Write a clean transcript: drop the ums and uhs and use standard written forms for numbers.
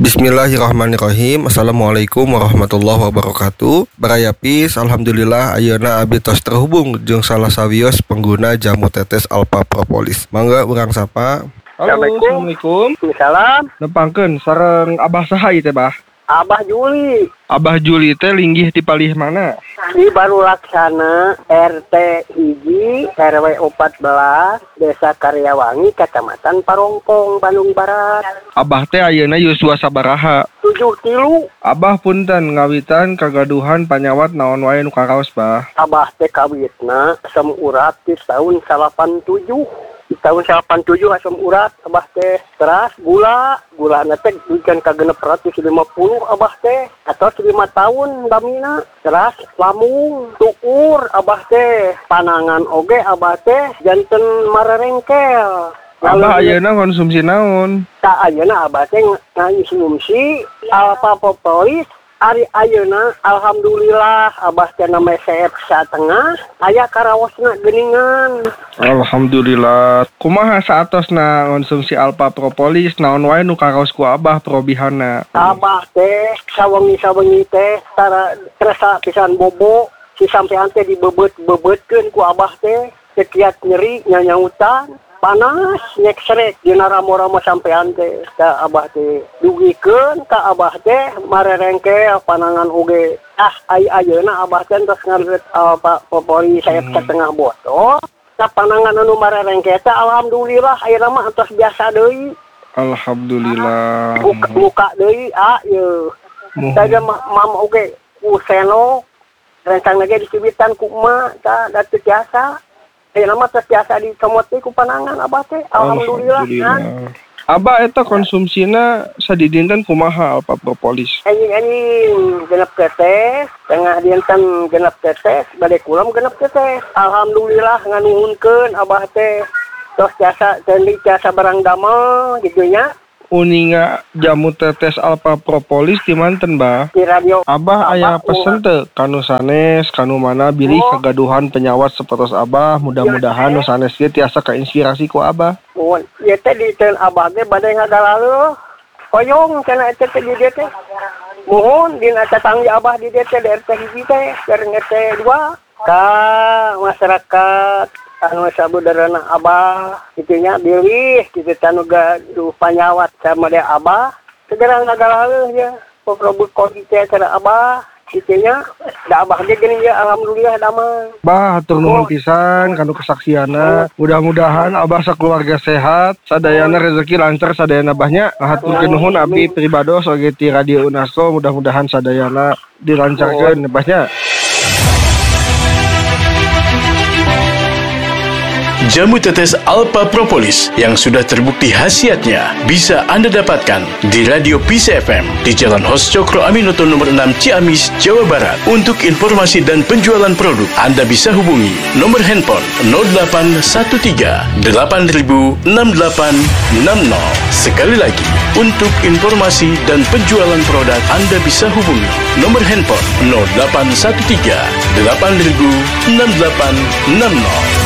Bismillahirrahmanirrahim. Assalamualaikum warahmatullahi wabarakatuh. Barayapis, alhamdulillah ayeuna abdi tos terhubung jeung salah sawios pengguna jamu tetes Alpha Propolis. Mangga urang sapa. Halo, Assalamualaikum. Salam. Nepangkeun sareng Abah saha ieu teh, Bah? Abah Juli. Abah Juli teh linggih di palih mana? Di Baru Laksana, RT hiji, RW 14, Desa Karyawangi, Kecamatan Parongpong, Bandung Barat. Abah teh ayeuna yuswa sabaraha? 7 Abah punten ngawitan kagaduhan panyawat naon wae nu karaos, Bah? Abah teh kawitna asam urat di tahun 87. Di tahun 87 asam urat Abah teh teras gula teh bikin ka 650 Abah teh atau 5 tahun damina teras lamung tukur Abah teh panangan oge Abah teh janten marerengkel. Abah ayeuna konsumsi naon? Tak ayeuna Abah teh ngonsumsi Alpha Propolis. Ari ayeuna alhamdulillah Abah teh na mesep satengah aya karawosna geuningan. Alhamdulillah. Kumaha saatosna konsumsi Alpha Propolis naon wae nu karaos ku Abah probihanna? Abah teh sawengi teh terasa pisan bobo si sampean teh dibebet-bebetkeun ku Abah teh sekiat nyeri nyanyautan panas nyek srek dina ramo-ramo sampean teh ka Abah teh dugikeun ka Abah teh marerengkel panangan oge ayeuna Abah teh tos ngareut Propolis sayap setengah botol sa panangan anu marerengkel teh alhamdulillah ayeuna mah tos biasa deui. Alhamdulillah. Muka deui ieu saja mama oge useno rencang lagi dicibitan ku emak tah da teu biasa. Nama terbiasa dicomoti ku panangan Abah teh. Alhamdulillah. Abah eta konsumsina sadidinten kumaha Alpha Propolis? Anjing genep tetes, tengah dinten genep tetes, bade kulam genep tetes. Alhamdulillah nganuhunkeun Abah teh. Tos jasa tendi jasa barang damel gitu nya. Uninga jamu tetes Alpha Propolis di manten, Bah? Di radio. Abah aya pesen teu kanu sanes kanu mana bilih kagaduhan penyawat sapertos Abah, mudah-mudahan nu sanes ge tiasa kainspirasi ku Abah. Ieu teh di teun Abah ge bade ngadalaleuh. Koyong cenah eta teh di dieu teh. Mohon dina tetangga Abah di dieu teh di RT hiji teh, jeung RT 2 ka masyarakat anu sabudareuna Abah itunya bilih kitu tanu gaduh panyawat sama dia Abah segera ngagaleuh ya pokok kondisi cara Abah itunya da Abah ge geuning ya alhamdulillah damang. Bah hatur nuhun pisan kanu kesaksianna. Mudah-mudahan Abah sakeluarga sehat, sadayana rezeki lancar sadayana Abahnya. Hatur nuhun abdi pribados oge ti Radio Unasko, mudah-mudahan sadayana dilancarkeun Abahnya. Jamu tetes Alpha Propolis yang sudah terbukti khasiatnya bisa Anda dapatkan di Radio Peace FM di Jalan Hos Cokro Aminoto nomor 6 Ciamis, Jawa Barat. Untuk informasi dan penjualan produk, Anda bisa hubungi nomor handphone 0813 8000 6860. Sekali lagi, untuk informasi dan penjualan produk, Anda bisa hubungi nomor handphone 0813 8000 6860.